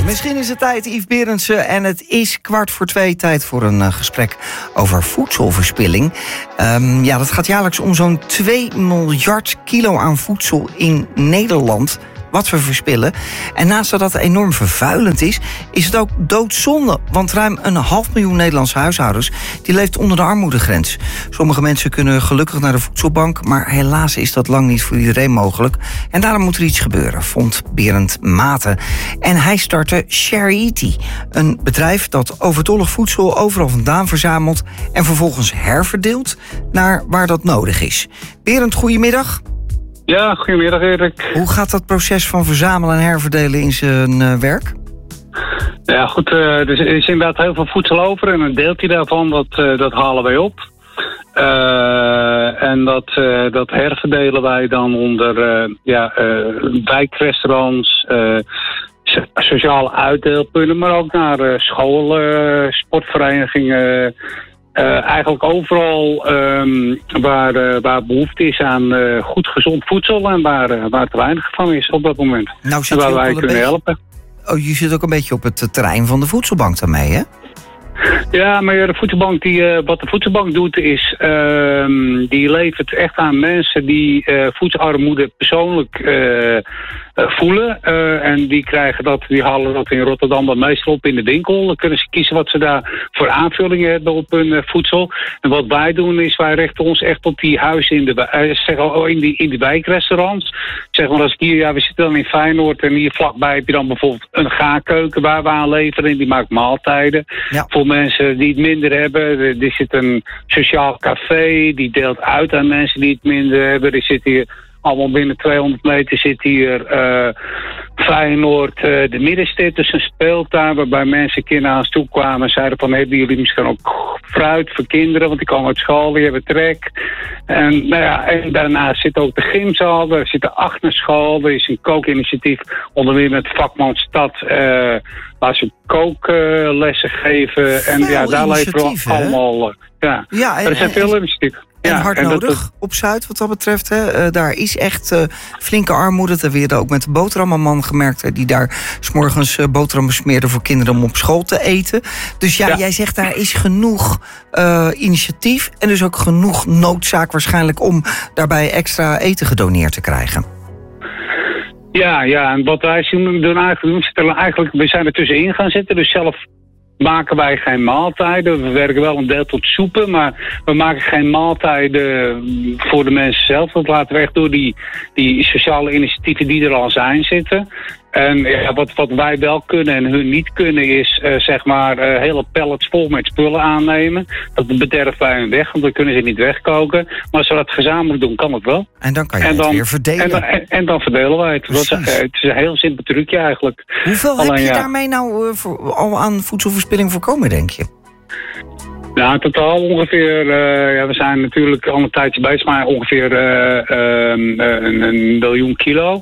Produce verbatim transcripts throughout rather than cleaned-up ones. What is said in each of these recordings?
Misschien is het tijd, Yves Berendsen, en het is kwart voor twee, tijd voor een uh, gesprek over voedselverspilling. Um, ja, dat gaat jaarlijks om zo'n twee miljard kilo aan voedsel in Nederland, wat we verspillen. En naast dat dat enorm vervuilend is, is het ook doodzonde. Want ruim een half miljoen Nederlandse huishoudens die leeft onder de armoedegrens. Sommige mensen kunnen gelukkig naar de voedselbank, maar helaas is dat lang niet voor iedereen mogelijk. En daarom moet er iets gebeuren, vond Berend Maten. En hij startte Shareity, een bedrijf dat overtollig voedsel overal vandaan verzamelt en vervolgens herverdeelt naar waar dat nodig is. Berend, goedemiddag. Ja, goedemiddag Erik. Hoe gaat dat proces van verzamelen en herverdelen in zijn uh, werk? Ja goed, uh, er is inderdaad heel veel voedsel over en een deeltje daarvan dat, uh, dat halen wij op. Uh, en dat, uh, dat herverdelen wij dan onder uh, ja, uh, wijkrestaurants, uh, sociale uitdeelpunten, maar ook naar uh, scholen, uh, sportverenigingen. Uh, eigenlijk overal um, waar, uh, waar behoefte is aan uh, goed gezond voedsel en waar, uh, waar te weinig van is op dat moment. Nou, en waar wij kunnen beetje... helpen. Oh, je zit ook een beetje op het terrein van de voedselbank daarmee, hè? Ja, maar de voedselbank die, uh, wat de voedselbank doet is, uh, die levert echt aan mensen die uh, voedselarmoede persoonlijk uh, uh, voelen. Uh, en die krijgen dat, die halen dat in Rotterdam dan meestal op in de winkel. Dan kunnen ze kiezen wat ze daar voor aanvullingen hebben op hun uh, voedsel. En wat wij doen is, wij richten ons echt op die huizen in de, uh, zeg, oh, in die, in die wijkrestaurants. Zeg maar als ik hier, ja, we zitten dan in Feyenoord en hier vlakbij heb je dan bijvoorbeeld een gaarkeuken waar we aan leveren en die maakt maaltijden. Ja. Voor mensen die het minder hebben. Er zit een sociaal café, die deelt uit aan mensen die het minder hebben. Er zit hier allemaal binnen tweehonderd meter zit hier uh, Feyenoord, uh, de middenstip, dus een speeltuin waarbij mensen een keer naar ons toe kwamen en zeiden van, hebben jullie misschien ook fruit voor kinderen, want die komen uit school, die hebben trek. En, nou ja, en daarnaast zit ook de gymzaal, er zit de Agnerschool, er is een kookinitiatief onder meer met vakman Stad, uh, waar ze kooklessen uh, geven. En ja, daar leveren we allemaal. Uh, ja. ja, en, er zijn veel initiatieven. En ja, hard en nodig dat, op Zuid wat dat betreft. Hè. Uh, daar is echt uh, flinke armoede. Dat hebben we ook met de boterhammenman gemerkt. Hè, die daar 's morgens uh, boterhammen smeerde voor kinderen om op school te eten. Dus ja, ja. jij zegt daar is genoeg uh, initiatief. En dus ook genoeg noodzaak waarschijnlijk om daarbij extra eten gedoneerd te krijgen. Ja, ja, en wat wij doen eigenlijk, we, eigenlijk, we zijn er tussenin gaan zitten. Dus zelf maken wij geen maaltijden. We werken wel een deel tot soepen, maar we maken geen maaltijden voor de mensen zelf. Dat laten we echt door die, die sociale initiatieven die er al zijn zitten. En ja, wat, wat wij wel kunnen en hun niet kunnen is uh, zeg maar uh, hele pallets vol met spullen aannemen. Dat bederft bij hun weg, want dan kunnen ze niet wegkoken. Maar als we dat gezamenlijk doen, kan het wel. En dan kan je en het dan, weer verdelen. En dan, en, en dan verdelen wij het. Dat is, uh, het is een heel simpel trucje eigenlijk. Hoeveel Alleen, heb je ja, daarmee nou uh, voor, al aan voedselverspilling voorkomen, denk je? Nou, in totaal ongeveer, uh, ja, we zijn natuurlijk al een tijdje bezig, maar ongeveer uh, uh, een, een miljoen kilo.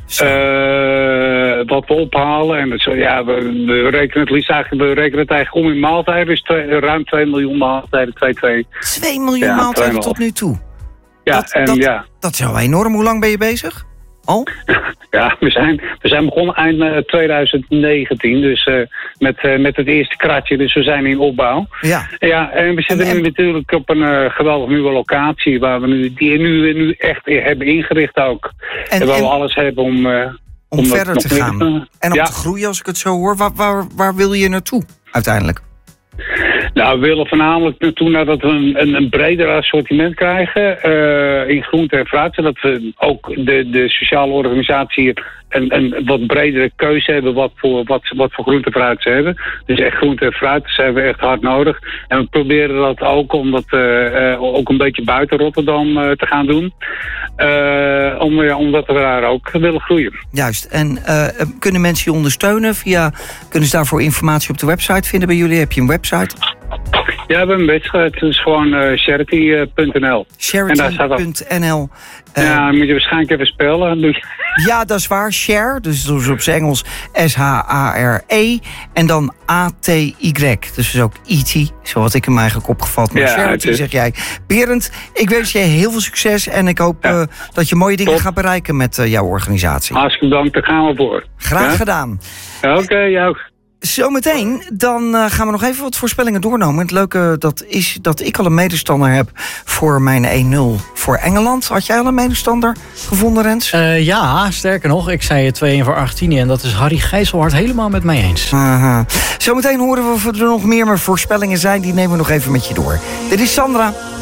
Uh, wat we ophalen. En het, ja, we, we rekenen het liefst eigenlijk, we rekenen het eigenlijk om in maaltijden. Dus twee, ruim twee miljoen maaltijden. twee komma twee twee miljoen ja, maaltijden tot nu toe? Ja, dat, en dat, ja. Dat is wel enorm. Hoe lang ben je bezig? Al? Ja, we zijn, we zijn begonnen eind uh, twintig negentien, dus uh, met, uh, met het eerste kratje, dus we zijn in opbouw. Ja, ja en we zitten en, nu en... natuurlijk op een uh, geweldig nieuwe locatie, waar we nu, die nu, nu echt hebben ingericht ook. En, en waar en, we alles hebben om... Uh, om, om verder te gaan. Te, en om ja. te groeien, als ik het zo hoor. Waar, waar, waar wil je naartoe, uiteindelijk? Nou, we willen voornamelijk naartoe nadat we een, een, een breder assortiment krijgen uh, in groente en fruit. Zodat we ook de, de sociale organisatie een, een wat bredere keuze hebben wat voor, wat, wat voor groente en fruit ze hebben. Dus echt groente en fruit, dat hebben we echt hard nodig. En we proberen dat ook om dat uh, uh, ook een beetje buiten Rotterdam uh, te gaan doen. Uh, om, ja, omdat we daar ook willen groeien. Juist. En uh, kunnen mensen je ondersteunen via, kunnen ze daarvoor informatie op de website vinden bij jullie? Heb je een website? Ja, we hebben een wedstrijd. Het is gewoon uh, charity punt n l. charity punt n l. Uh, ja, dan moet je waarschijnlijk even spellen. Ja, dat is waar. Share, dus dat is op zijn Engels S H A R E. En dan A T Y. Dus is ook E T, zo had ik in mijn eigen kop gevat. Maar ja, charity, is... zeg jij. Berend, ik wens je heel veel succes. En ik hoop ja. uh, dat je mooie dingen Top. gaat bereiken met uh, jouw organisatie. Hartstikke bedankt, daar gaan we voor. Graag ja? gedaan. Oké, okay, jou. Zometeen, dan uh, gaan we nog even wat voorspellingen doornemen. Het leuke dat is dat ik al een medestander heb voor mijn één nul voor Engeland. Had jij al een medestander gevonden, Rens? Uh, ja, sterker nog, ik zei twee een voor Argentinië. En dat is Harry Gijselhard helemaal met mij eens. Aha. Zometeen horen we of er nog meer maar voorspellingen zijn. Die nemen we nog even met je door. Dit is Sandra.